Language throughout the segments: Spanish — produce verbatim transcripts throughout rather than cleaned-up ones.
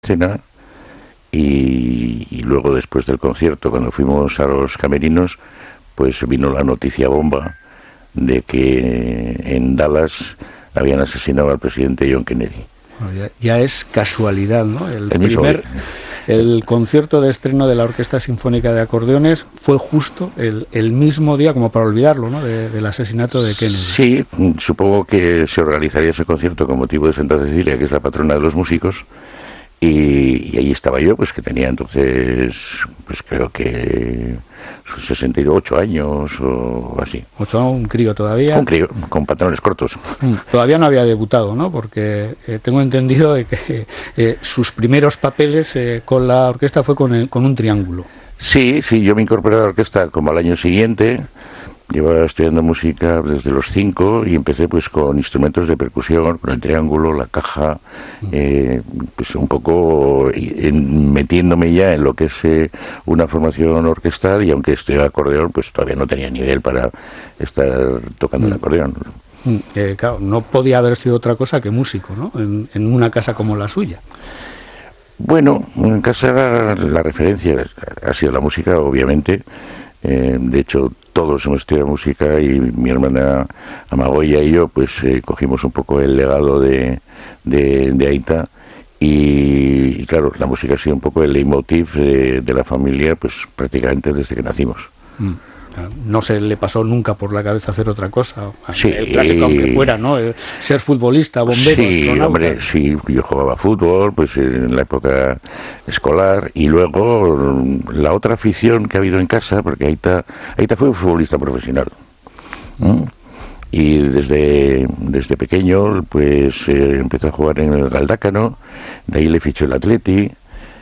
escena y, y luego después del concierto, cuando fuimos a los camerinos, pues vino la noticia bomba de que en Dallas habían asesinado al presidente John Kennedy. Bueno, ya, ya es casualidad, ¿no? El, el mismo primer, día. el concierto de estreno de la Orquesta Sinfónica de Acordeones fue justo el, el mismo día, como para olvidarlo, ¿no? De, del asesinato de Kennedy. Sí, supongo que se organizaría ese concierto con motivo de Santa Cecilia, que es la patrona de los músicos, y, y ahí estaba yo, pues que tenía entonces, pues creo que sesenta y ocho años o así. Ocho, un crío todavía. Un crío, con pantalones cortos. Mm, todavía no había debutado, ¿no? Porque eh, tengo entendido de que eh, sus primeros papeles eh, con la orquesta fue con, el, con un triángulo. Sí, sí, yo me incorporé a la orquesta como al año siguiente. Llevaba estudiando música desde los cinco y empecé pues con instrumentos de percusión, con el triángulo, la caja, eh, pues un poco en, metiéndome ya en lo que es eh, una formación orquestal, y aunque estudiaba acordeón, pues todavía no tenía nivel para estar tocando mm. el acordeón. Mm, eh, claro, no podía haber sido otra cosa que músico, ¿no? En, en una casa como la suya. Bueno, en casa la referencia ha sido la música, obviamente. Eh, de hecho, todos hemos estudiado música y mi hermana Amagoya y yo pues eh, cogimos un poco el legado de, de, de Aita y, y claro, la música ha sido un poco el leitmotiv de, de la familia pues prácticamente desde que nacimos. Mm. No se le pasó nunca por la cabeza hacer otra cosa. Sí, el clásico, aunque fuera, ¿no? Ser futbolista, bombero, sí, astronauta. Hombre, sí, yo jugaba fútbol, pues en la época escolar, y luego la otra afición que ha habido en casa, porque Aita, Aita fue un futbolista profesional. ¿Mm? Y desde, desde pequeño, pues eh, empezó a jugar en el Galdácano, de ahí le fichó el Atleti.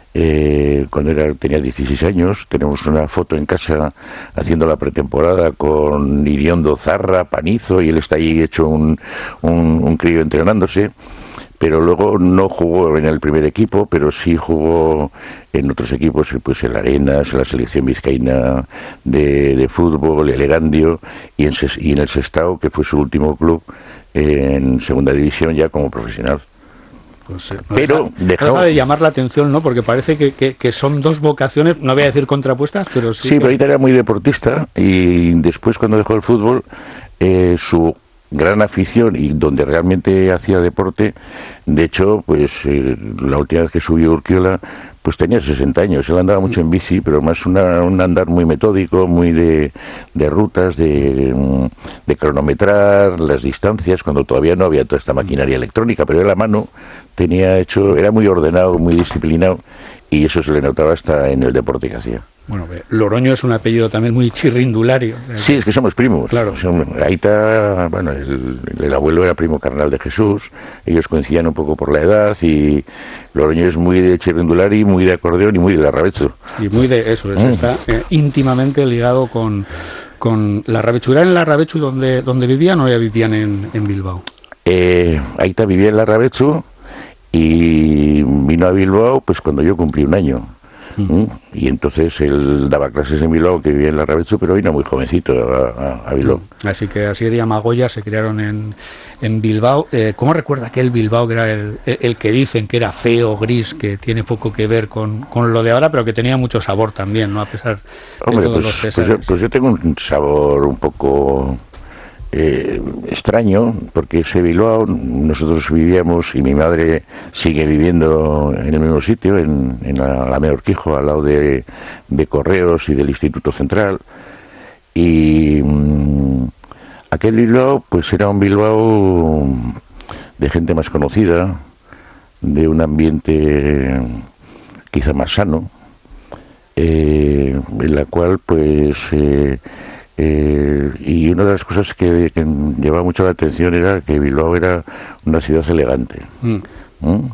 Eh, cuando era, tenía dieciséis años, tenemos una foto en casa haciendo la pretemporada con Iriondo, Zarra, Panizo, y él está ahí hecho un, un, un crío entrenándose, pero luego no jugó en el primer equipo, pero sí jugó en otros equipos, pues en la Arenas, en la selección vizcaína de, de fútbol, el Erandio, y en, y en el Sestao, que fue su último club en segunda división ya como profesional. Pues, no pero deja, dejó... deja de llamar la atención, ¿no? Porque parece que, que, que son dos vocaciones, no voy a decir contrapuestas, pero sí. Sí, que... pero ahorita era muy deportista y después, cuando dejó el fútbol, eh, su gran afición y donde realmente hacía deporte, de hecho, pues eh, la última vez que subió Urquiola, pues tenía sesenta años. Él andaba mucho en bici, pero más una, un andar muy metódico, muy de, de rutas, de, de cronometrar las distancias, cuando todavía no había toda esta maquinaria electrónica, pero él a mano tenía hecho, era muy ordenado, muy disciplinado, y eso se le notaba hasta en el deporte que hacía. Bueno, Loroño es un apellido también muy chirrindulario. Sí, es que somos primos. Claro. Aita, bueno, el, el abuelo era primo carnal de Jesús, ellos coincidían un poco por la edad, y Loroño es muy de chirrindulari, muy de acordeón y muy de Larrabechu. Y muy de eso, eso mm. está eh, íntimamente ligado con, con Larrabechu. ¿Era en Larrabechu donde, donde vivían o ya vivían en, en Bilbao? Eh, Aita vivía en Larrabechu y vino a Bilbao pues cuando yo cumplí un año. ¿Mm? Y entonces él daba clases en Bilbao, que vivía en Larrabechu, pero vino muy jovencito a, a, a Bilbao. Así que Asier y Amagoya se criaron en, en Bilbao. Eh, ¿Cómo recuerda aquel Bilbao que era el, el que dicen que era feo, gris, que tiene poco que ver con, con lo de ahora, pero que tenía mucho sabor también, ¿no? A pesar de Hombre, todos pues, los pues, pesares. yo, pues yo tengo un sabor un poco eh, extraño, porque ese Bilbao nosotros vivíamos, y mi madre sigue viviendo en el mismo sitio, en, en la Alameda Urquijo, al lado de, de Correos y del Instituto Central, y mmm, aquel Bilbao pues era un Bilbao de gente más conocida, de un ambiente quizá más sano, eh, en la cual pues eh, Eh, y una de las cosas que, que llevaba mucho la atención era que Bilbao era una ciudad elegante. Mm. ¿Mm?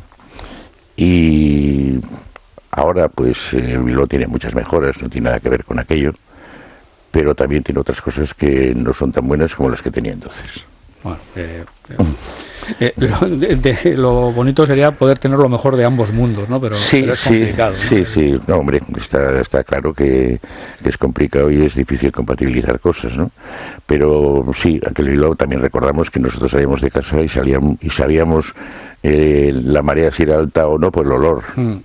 Y ahora pues eh, Bilbao tiene muchas mejoras, no tiene nada que ver con aquello, pero también tiene otras cosas que no son tan buenas como las que tenía entonces. Bueno, eh, eh, Eh, lo, de, de, lo bonito sería poder tener lo mejor de ambos mundos, ¿no? Pero, sí, pero es sí, complicado, ¿no? Sí, sí, no, hombre, está, está claro que es complicado y es difícil compatibilizar cosas, ¿no? Pero sí, aquel Bilbao también recordamos que nosotros salíamos de casa y salíamos y sabíamos eh, la marea si era alta o no por el olor. Mm.